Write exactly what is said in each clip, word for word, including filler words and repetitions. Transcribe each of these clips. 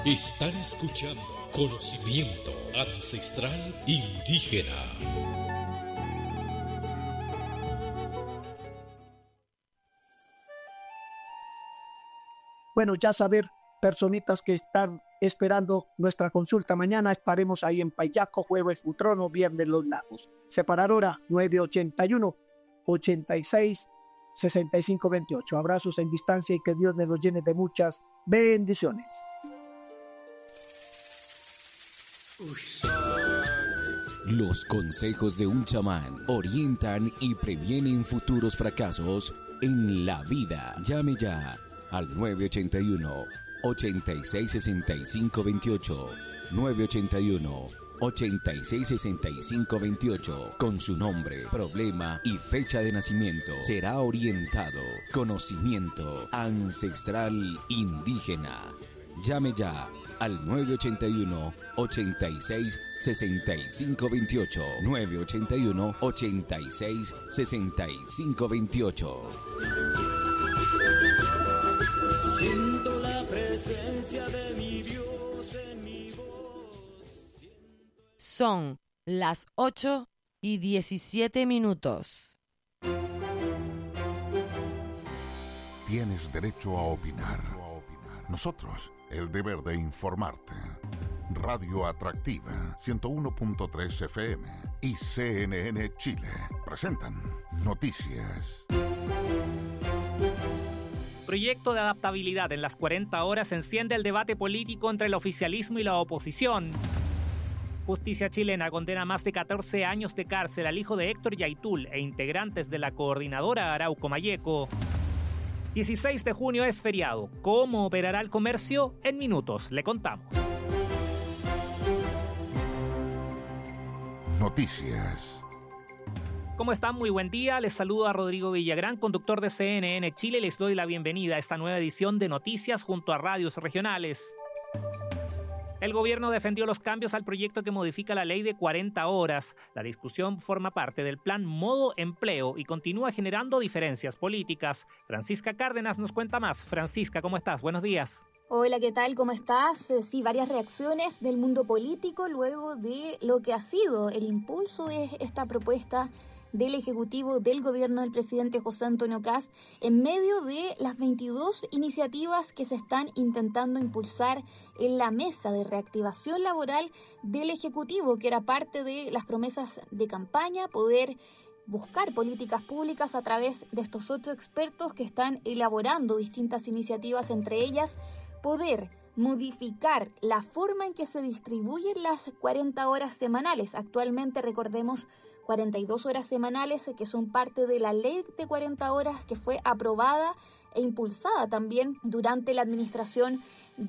Están escuchando Conocimiento Ancestral Indígena. Bueno, ya saber, personitas que están esperando nuestra consulta mañana, estaremos ahí en Payaco, jueves Futrono, viernes Los Lagos. Separar hora nueve ochenta y uno, ochenta y seis, sesenta y cinco veintiocho. Abrazos en distancia y que Dios me los llene de muchas bendiciones. Los consejos de un chamán orientan y previenen futuros fracasos en la vida. Llame ya al nueve ochenta y uno, ochenta y seis, sesenta y cinco veintiocho. nueve ochenta y uno, ochenta y seis, sesenta y cinco veintiocho. Con su nombre, problema y fecha de nacimiento será orientado. Conocimiento Ancestral Indígena. Llame ya al nueve ochenta y uno, ochenta y seis, sesenta y cinco veintiocho. nueve ochenta y uno, ochenta y seis, sesenta y cinco veintiocho. Siento la presencia de mi Dios en mi voz. Son las ocho y diecisiete minutos. Tienes derecho a opinar. Nosotros, el deber de informarte. Radio Atractiva, ciento uno punto tres F M y C N N Chile presentan Noticias. Proyecto de adaptabilidad en las cuarenta horas enciende el debate político entre el oficialismo y la oposición. Justicia chilena condena más de catorce años de cárcel al hijo de Héctor Yaitul e integrantes de la coordinadora Arauco Mayeco. dieciséis de junio es feriado. ¿Cómo operará el comercio? En minutos le contamos. Noticias. ¿Cómo están? Muy buen día. Les saludo a Rodrigo Villagrán, conductor de C N N Chile. Les doy la bienvenida a esta nueva edición de Noticias junto a radios regionales. El gobierno defendió los cambios al proyecto que modifica la ley de cuarenta horas. La discusión forma parte del plan Modo Empleo y continúa generando diferencias políticas. Francisca Cárdenas nos cuenta más. Francisca, ¿cómo estás? Buenos días. Hola, ¿qué tal? ¿Cómo estás? Eh, sí, varias reacciones del mundo político luego de lo que ha sido el impulso de esta propuesta del Ejecutivo del gobierno del presidente José Antonio Kast en medio de las veintidós iniciativas que se están intentando impulsar en la mesa de reactivación laboral del Ejecutivo, que era parte de las promesas de campaña, poder buscar políticas públicas a través de estos ocho expertos que están elaborando distintas iniciativas, entre ellas poder modificar la forma en que se distribuyen las cuarenta horas semanales. Actualmente, recordemos, cuarenta y dos horas semanales que son parte de la ley de cuarenta horas que fue aprobada e impulsada también durante la administración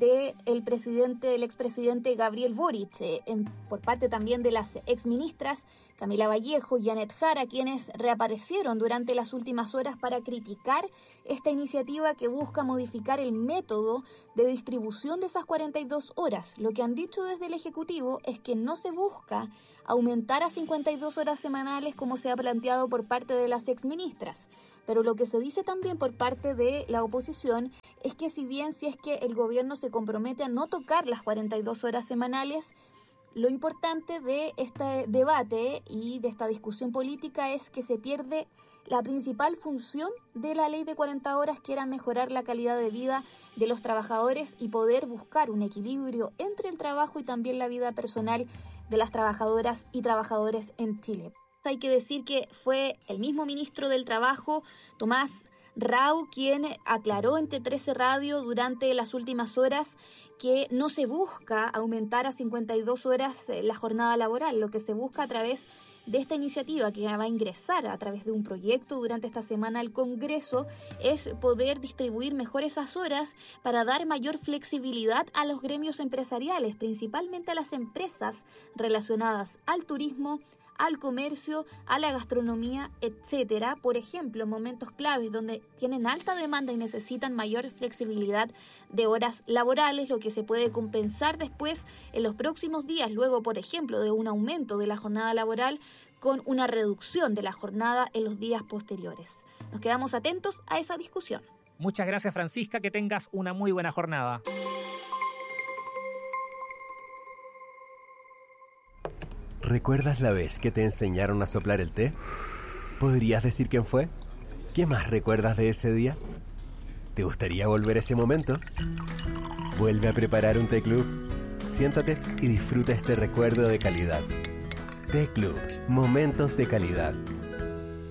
del presidente, del expresidente Gabriel Boric, eh, en, por parte también de las exministras Camila Vallejo y Janet Jara, quienes reaparecieron durante las últimas horas para criticar esta iniciativa que busca modificar el método de distribución de esas cuarenta y dos horas. Lo que han dicho desde el Ejecutivo es que no se busca aumentar a cincuenta y dos horas semanales como se ha planteado por parte de las exministras. Pero lo que se dice también por parte de la oposición es que si bien si es que el gobierno se compromete a no tocar las cuarenta y dos horas semanales, lo importante de este debate y de esta discusión política es que se pierde la principal función de la ley de cuarenta horas, que era mejorar la calidad de vida de los trabajadores y poder buscar un equilibrio entre el trabajo y también la vida personal de las trabajadoras y trabajadores en Chile. Hay que decir que fue el mismo ministro del Trabajo, Tomás Rau, quien aclaró en T trece Radio durante las últimas horas que no se busca aumentar a cincuenta y dos horas la jornada laboral. Lo que se busca a través de esta iniciativa, que va a ingresar a través de un proyecto durante esta semana al Congreso, es poder distribuir mejor esas horas para dar mayor flexibilidad a los gremios empresariales, principalmente a las empresas relacionadas al turismo, al comercio, a la gastronomía, etcétera. Por ejemplo, en momentos claves donde tienen alta demanda y necesitan mayor flexibilidad de horas laborales, lo que se puede compensar después en los próximos días, luego, por ejemplo, de un aumento de la jornada laboral con una reducción de la jornada en los días posteriores. Nos quedamos atentos a esa discusión. Muchas gracias, Francisca, que tengas una muy buena jornada. ¿Recuerdas la vez que te enseñaron a soplar el té? ¿Podrías decir quién fue? ¿Qué más recuerdas de ese día? ¿Te gustaría volver a ese momento? Vuelve a preparar un té club. Siéntate y disfruta este recuerdo de calidad. Té Club, momentos de calidad.